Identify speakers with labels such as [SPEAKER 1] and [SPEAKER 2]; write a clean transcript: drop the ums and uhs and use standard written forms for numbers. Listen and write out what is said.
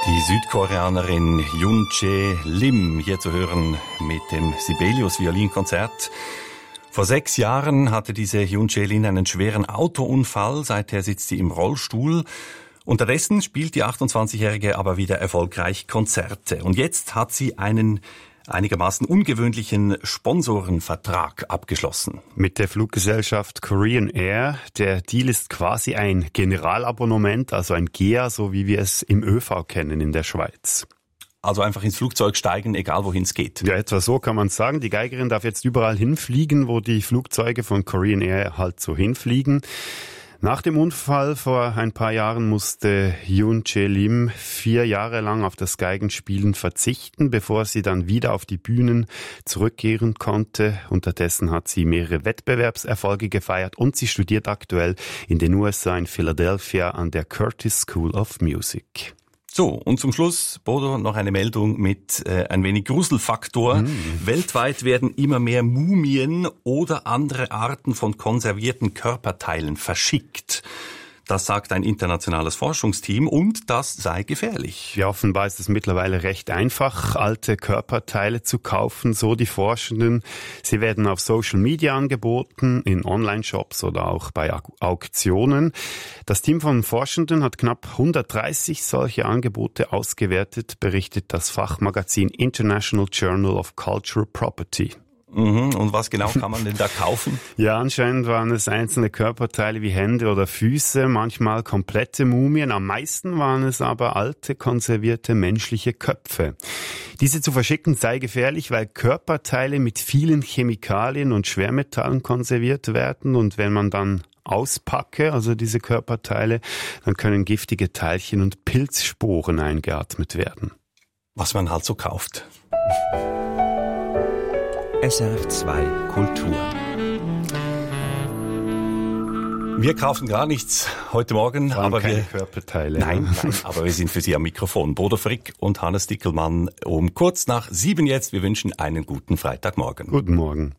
[SPEAKER 1] Die Südkoreanerin Yoon Jae Lim hier zu hören mit dem Sibelius-Violinkonzert. Vor 6 Jahren hatte diese Yoon Jae Lim einen schweren Autounfall. Seither sitzt sie im Rollstuhl. Unterdessen spielt die 28-Jährige aber wieder erfolgreich Konzerte. Und jetzt hat sie einen einigermaßen ungewöhnlichen Sponsorenvertrag abgeschlossen.
[SPEAKER 2] Mit der Fluggesellschaft Korean Air. Der Deal ist quasi ein Generalabonnement, also ein GEA, so wie wir es im ÖV kennen in der Schweiz.
[SPEAKER 1] Also einfach ins Flugzeug steigen, egal wohin es geht.
[SPEAKER 2] Ja, etwa so kann man sagen. Die Geigerin darf jetzt überall hinfliegen, wo die Flugzeuge von Korean Air halt so hinfliegen. Nach dem Unfall vor ein paar Jahren musste Yoon Jae Lim 4 Jahre lang auf das Geigenspielen verzichten, bevor sie dann wieder auf die Bühnen zurückkehren konnte. Unterdessen hat sie mehrere Wettbewerbserfolge gefeiert und sie studiert aktuell in den USA in Philadelphia an der Curtis School of Music.
[SPEAKER 1] So, und zum Schluss, Bodo, noch eine Meldung mit ein wenig Gruselfaktor. Weltweit werden immer mehr Mumien oder andere Arten von konservierten Körperteilen verschickt. Das sagt ein internationales Forschungsteam und das sei gefährlich.
[SPEAKER 2] Ja, offenbar ist es mittlerweile recht einfach, alte Körperteile zu kaufen, so die Forschenden. Sie werden auf Social Media angeboten, in Online-Shops oder auch bei Auktionen. Das Team von Forschenden hat knapp 130 solche Angebote ausgewertet, berichtet das Fachmagazin International Journal of Cultural Property.
[SPEAKER 1] Und was genau kann man denn da kaufen?
[SPEAKER 2] Ja, anscheinend waren es einzelne Körperteile wie Hände oder Füße, manchmal komplette Mumien. Am meisten waren es aber alte, konservierte menschliche Köpfe. Diese zu verschicken sei gefährlich, weil Körperteile mit vielen Chemikalien und Schwermetallen konserviert werden. Und wenn man dann auspacke, also diese Körperteile, dann können giftige Teilchen und Pilzsporen eingeatmet werden.
[SPEAKER 1] Was man halt so kauft.
[SPEAKER 3] SRF2 Kultur.
[SPEAKER 1] Wir kaufen gar nichts heute Morgen, aber
[SPEAKER 2] keine Körperteile.
[SPEAKER 1] Nein, aber wir sind für Sie am Mikrofon. Bodo Frick und Hannes Dickelmann um kurz nach 7 jetzt. Wir wünschen einen guten Freitagmorgen.
[SPEAKER 2] Guten Morgen.